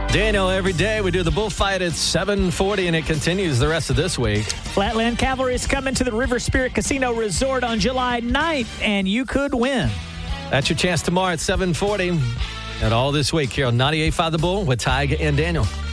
Daniel, every day we do the bullfight at 7:40, and it continues the rest of this week. Flatland Cavalry is coming to the River Spirit Casino Resort on July 9th, and you could win. That's your chance tomorrow at 7:40. And all this week here on 98.5 The Bull with Tig and Daniel.